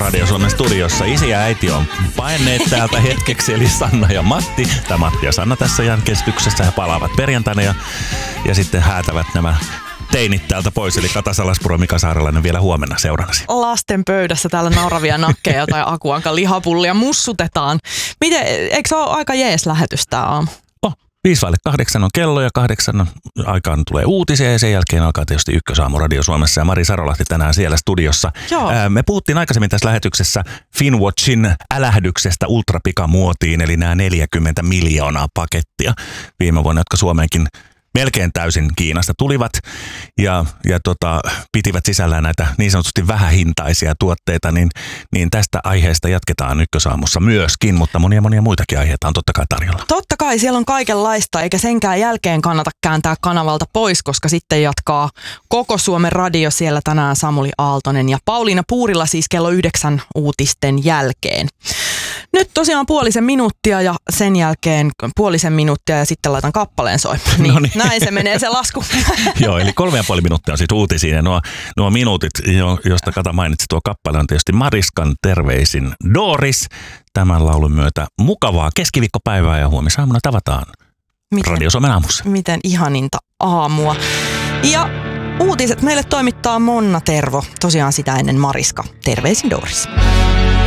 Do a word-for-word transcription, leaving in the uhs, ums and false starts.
Radio Suomen studiossa. Isi ja äiti on paineet täältä hetkeksi, eli Sanna ja Matti. Tai Matti ja Sanna tässä jänkestyksessä. He palaavat perjantaina ja, ja sitten häätävät nämä teinit täältä pois. Eli Kata Salaspuro ja Mika Saarelainen vielä huomenna seurannasi. Lasten pöydässä täällä nauravia nakkeja tai Akuankan lihapullia mussutetaan. Miten, eikö se ole aika jees lähetys tää aamu? Viisi vaille kahdeksan on kello ja kahdeksan aikaan tulee uutisia ja sen jälkeen alkaa tietysti Ykkösaamu Radio Suomessa ja Mari Sarolahti tänään siellä studiossa. Ää, me puhuttiin aikaisemmin tässä lähetyksessä Finwatchin älähdyksestä ultrapikamuotiin, eli nämä neljäkymmentä miljoonaa pakettia viime vuonna, jotka Suomeenkin melkein täysin Kiinasta tulivat ja, ja tota, pitivät sisällään näitä niin sanotusti vähähintaisia tuotteita, niin, niin tästä aiheesta jatketaan Ykkösaamussa myöskin, mutta monia monia muitakin aiheita on totta kai tarjolla. Totta kai, siellä on kaikenlaista, eikä senkään jälkeen kannata kääntää kanavalta pois, koska sitten jatkaa koko Suomen radio siellä tänään Samuli Aaltonen ja Pauliina Puurila siis kello yhdeksän uutisten jälkeen. Nyt tosiaan puolisen minuuttia ja sen jälkeen puolisen minuuttia ja sitten laitan kappaleen soimaan. Niin, no niin. Näin se menee se lasku. Joo, eli kolme ja puoli minuuttia on siis uutisia ja nuo, nuo minuutit, jo, josta Kata mainitsi, tuo kappale on tietysti Mariskan terveisin Doris. Tämän laulun myötä mukavaa keskiviikkopäivää ja huomisaamuna tavataan miten, Radio Suomen aamussa. Miten ihaninta aamua. Ja uutiset meille toimittaa Monna Tervo, tosiaan sitä ennen Mariska. Terveisin Doris.